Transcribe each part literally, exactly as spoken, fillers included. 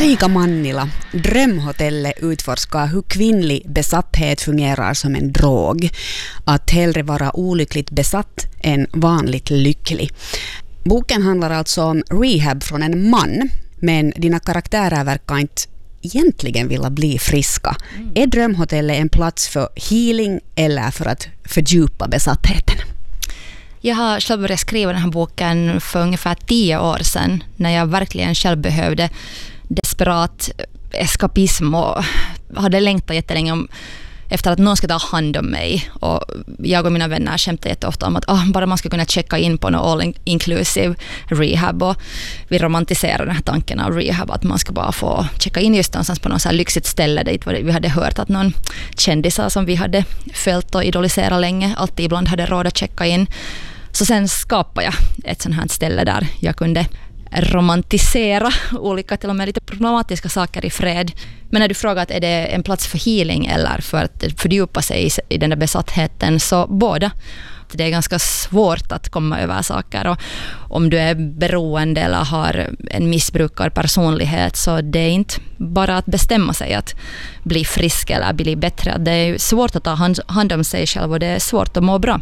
Marika Mannila, Drömhotellet utforskar hur kvinnlig besatthet fungerar som en drog. Att hellre vara olyckligt besatt än vanligt lycklig. Boken handlar alltså om rehab från en man, men dina karaktärer verkar inte egentligen vilja bli friska. Mm. Är Drömhotellet en plats för healing eller för att fördjupa besattheten? Jag har själv börjat skriva den här boken för ungefär tio år sedan, när jag verkligen själv behövde desperat eskapism och hade längtat jättelänge om, efter att någon ska ta hand om mig. Och jag och mina vänner skämtade jätteofta om att oh, bara man ska kunna checka in på någon all-inclusive rehab, och vi romantiserar den här tanken av rehab, att man ska bara få checka in just någonstans på något så här lyxigt ställe dit vi hade hört att någon kändisar som vi hade följt och idoliserat länge alltid ibland hade råd att checka in. Så sen skapade jag ett sånt här ställe där jag kunde romantisera olika, till och med lite problematiska saker i fred. Men när du frågar att är det en plats för healing eller för att fördjupa sig i den där besattheten, så båda. Det är ganska svårt att komma över saker, och om du är beroende eller har en missbrukarpersonlighet, så det är inte bara att bestämma sig att bli frisk eller bli bättre. Det är svårt att ta hand, hand om sig själv, och det är svårt att må bra.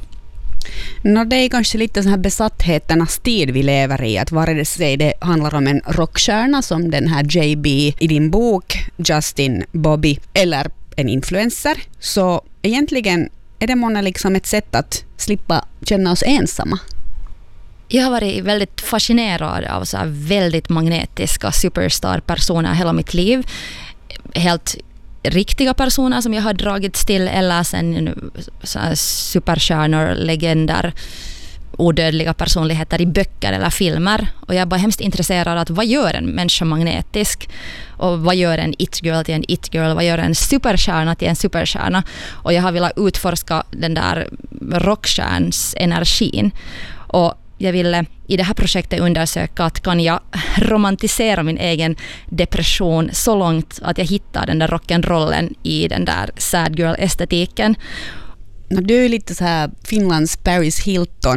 No, det är kanske lite så här besattheternas tid vi lever i, att vare det sig det handlar om en rockstjärna som den här J B i din bok Justin Bobby, eller en influencer, så egentligen är det många liksom ett sätt att slippa känna oss ensamma. Jag har varit väldigt fascinerad av så här väldigt magnetiska superstar-personer hela mitt liv. Helt riktiga personer som jag har dragits till, eller sen så här superstjärnor, legender, odödliga personligheter i böcker eller filmer. Och jag är bara hemskt intresserad av att vad gör en människa magnetisk, och vad gör en it-girl till en it-girl, vad gör en superstjärna till en superstjärna. Och jag har velat utforska den där rockstjärns energin, och jag ville i det här projektet undersöka att kan jag romantisera min egen depression så långt att jag hittar den där rock'n'rollen i den där sad girl-estetiken. Du är lite så här Finlands Paris Hilton,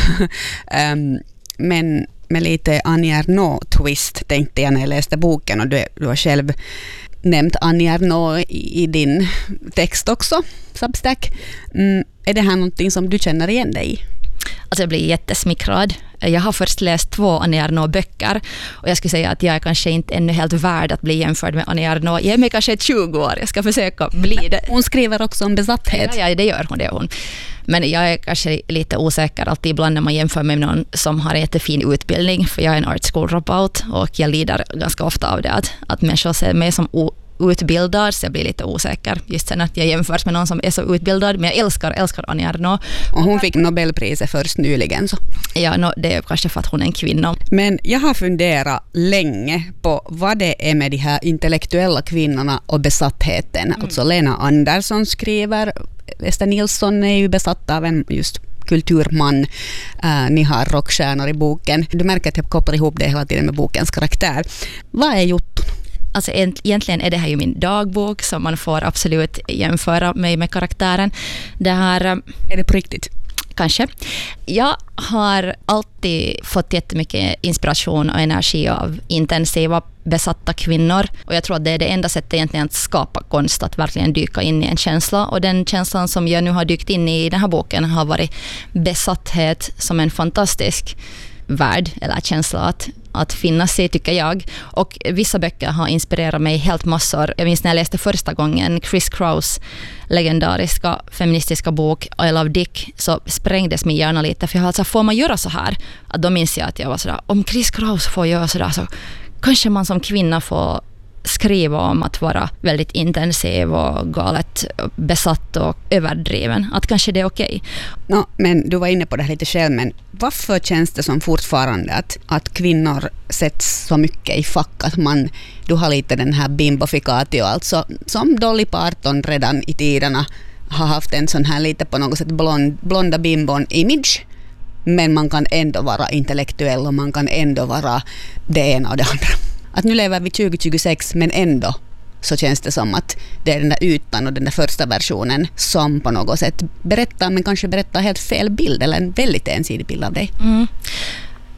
um, men med lite Annie Ernaux-twist tänkte jag när jag läste boken, och du, du har själv nämnt Annie Ernaux i, i din text också, Substack. Mm, är det här någonting som du känner igen dig i? Alltså jag blir jättesmickrad. Jag har först läst två Annie Ernaux-böcker, och jag skulle säga att jag är kanske inte ännu helt värd att bli jämförd med Annie Ernaux. Jag är med kanske tjugo år, jag ska försöka bli det. Hon skriver också om besatthet. Ja, ja, det gör hon, det gör hon. Men jag är kanske lite osäker alltid ibland när man jämför med någon som har en jättefin utbildning, för jag är en art school dropout, och jag lider ganska ofta av det, att, att människor ser mig som o- utbildad, så jag blir lite osäker just sen att jag jämförs med någon som är så utbildad, men jag älskar, älskar Annie Ernaux. Och hon fick Nobelpriset först nyligen. Så. Ja, no, det är kanske för att hon är en kvinna. Men jag har funderat länge på vad det är med de här intellektuella kvinnorna och besattheten. Mm. Alltså Lena Andersson skriver, Ester Nilsson är ju besatt av en just kulturman. Uh, ni har rockstjärnor i boken. Du märker att jag kopplar ihop det hela tiden med bokens karaktär. Vad är Jotton? Alltså egentligen är det här ju min dagbok, som man får absolut jämföra mig med karaktären. Det här, är det på riktigt? Kanske. Jag har alltid fått jättemycket inspiration och energi av intensiva, besatta kvinnor. Och jag tror att det är det enda sättet egentligen att skapa konst, att verkligen dyka in i en känsla. Och den känslan som jag nu har dykt in i i den här boken har varit besatthet som en fantastisk värld, eller känsla att, att finnas i, tycker jag. Och vissa böcker har inspirerat mig helt massor. Jag minns när jag läste första gången Chris Kraus legendariska feministiska bok I Love Dick, så sprängdes min hjärna lite, för jag hade så, får man göra så här? Att då minns jag att jag var sådär, om Chris Kraus får göra sådär, så kanske man som kvinna får skriva om att vara väldigt intensiv och galet besatt och överdriven. Att kanske det är okej. Okay. No, men du var inne på det här lite själv, men varför känns det som fortfarande att, att kvinnor sätts så mycket i fack, att man, du har lite den här bimbofikatio, alltså som Dolly Parton redan i tiderna har haft en sån här lite på något sätt blond, blonda bimbon-image, men man kan ändå vara intellektuell och man kan ändå vara det ena och det andra. Att nu lever vi tjugo tjugosex, men ändå så känns det som att det är den där ytan och den där första versionen som på något sätt berättar, men kanske berättar helt fel bild eller en väldigt ensidig bild av dig. Mm.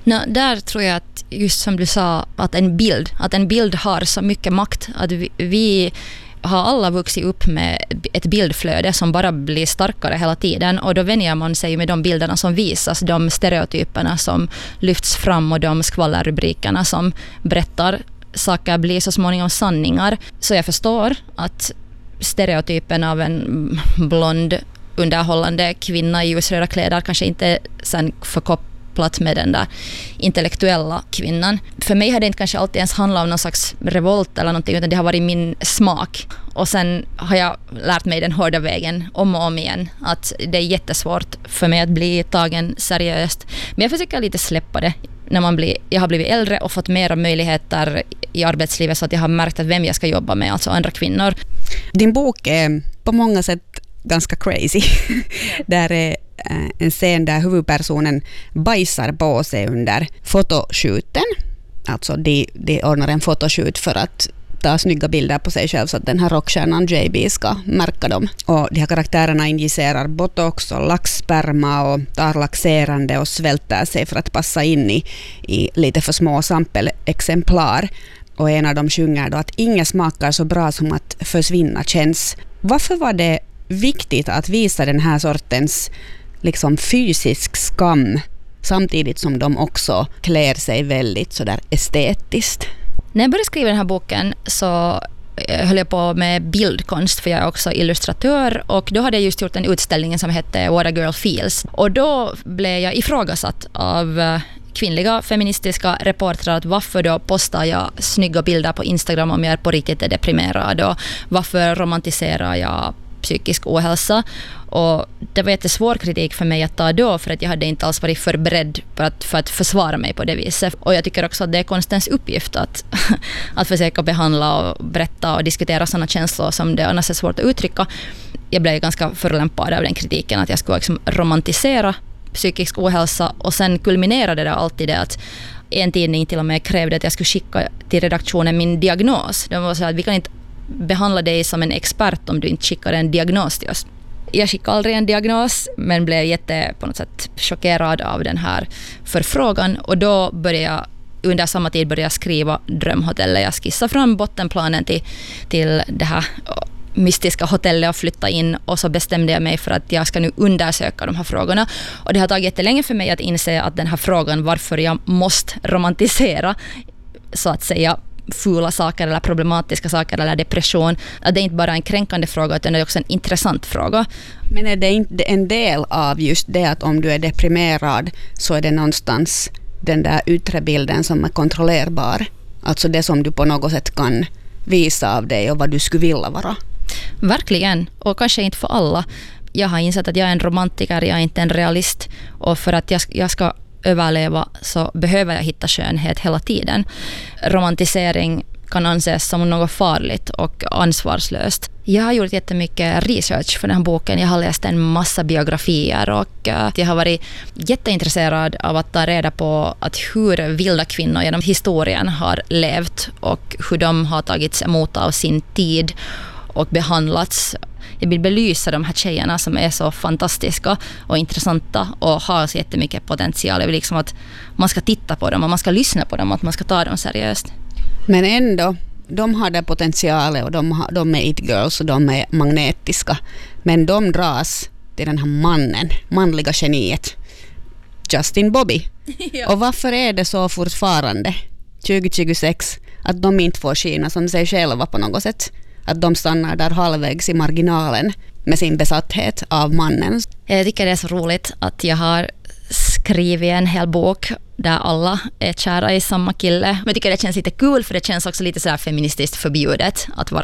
No, där tror jag att just som du sa, att en bild, att en bild har så mycket makt att vi, vi har alla vuxit upp med ett bildflöde som bara blir starkare hela tiden, och då vänjer man sig med de bilderna som visas, de stereotyperna som lyfts fram och de skvallerrubrikerna som berättar saker blir så småningom sanningar. Så jag förstår att stereotypen av en blond underhållande kvinna i ljusröda kläder kanske inte sen förkopplat med den där intellektuella kvinnan. För mig har det inte kanske alltid ens handlat om någon slags revolt eller någonting, utan det har varit min smak. Och sen har jag lärt mig den hårda vägen om och om igen att det är jättesvårt för mig att bli tagen seriöst. Men jag försöker lite släppa det när man blir, jag har blivit äldre och fått mera möjligheter i arbetslivet, så att jag har märkt att vem jag ska jobba med, alltså andra kvinnor. Din bok är på många sätt ganska crazy. Där är en scen där huvudpersonen bajsar på sig under fotoshooten. Alltså de, de ordnar en fotoshoot för att ta snygga bilder på sig själv så att den här rockstjärnan J B ska märka dem. Och de här karaktärerna injicerar botox och laxsperma och tar laxerande och svälter sig för att passa in i, i lite för små sampelexemplar. Och en av dem sjunger då att inget smakar så bra som att försvinna känns. Varför var det viktigt att visa den här sortens liksom fysisk skam samtidigt som de också klär sig väldigt så där estetiskt? När jag började skriva den här boken så höll jag på med bildkonst, för jag är också illustratör, och då hade jag just gjort en utställning som hette What a Girl Feels, och då blev jag ifrågasatt av kvinnliga feministiska reportrar att varför då postar jag snygga bilder på Instagram om jag på riktigt är deprimerad, och varför romantiserar jag psykisk ohälsa. Och det var jättesvår kritik för mig att ta då, för att jag hade inte alls varit förberedd för att, för att försvara mig på det viset. Och jag tycker också att det är konstens uppgift att, att försöka behandla och berätta och diskutera sådana känslor som det annars är svårt att uttrycka. Jag blev ganska förolämpad av den kritiken att jag skulle liksom romantisera psykisk ohälsa, och sen kulminerade det alltid det att en tidning till och med krävde att jag skulle skicka till redaktionen min diagnos. De var så att vi kan inte behandla dig som en expert om du inte skickar en diagnos till oss. Jag skickade aldrig en diagnos, men blev jätte på något sätt chockerad av den här förfrågan, och då började jag under samma tid började jag skriva Drömhotellet. Jag skissade fram bottenplanen till, till det här mystiska hotellet och flytta in, och så bestämde jag mig för att jag ska nu undersöka de här frågorna. Och det har tagit jättelänge för mig att inse att den här frågan varför jag måste romantisera så att säga fula saker eller problematiska saker eller depression, att det är inte bara en kränkande fråga utan det är också en intressant fråga. Men är det inte en del av just det att om du är deprimerad så är det någonstans den där yttre bilden som är kontrollerbar? Alltså det som du på något sätt kan visa av dig och vad du skulle vilja vara? Verkligen, och kanske inte för alla. Jag har insett att jag är en romantiker, jag är inte en realist, och för att jag, jag ska överleva så behöver jag hitta skönhet hela tiden. Romantisering kan anses som något farligt och ansvarslöst. Jag har gjort jättemycket research för den här boken. Jag har läst en massa biografier och jag har varit jätteintresserad av att ta reda på att hur vilda kvinnor genom historien har levt och hur de har tagits emot av sin tid och behandlats. Jag vill belysa de här tjejerna som är så fantastiska och intressanta och har så jättemycket potential. Jag vill liksom att man ska titta på dem och man ska lyssna på dem och att man ska ta dem seriöst. Men ändå, de har det potentialet och de, har, de är it girls och de är magnetiska. Men de dras till den här mannen, manliga geniet, Justin Bobby. Ja. Och varför är det så fortfarande tjugo tjugosex att de inte får skina som sig själva på något sätt? Att de stannar där halvvägs i marginalen med sin besatthet av mannen. Jag tycker det är så roligt att jag har skrivit en hel bok där alla är kära i samma kille. Men jag tycker det känns lite kul, för det känns också lite så här feministiskt förbjudet att vara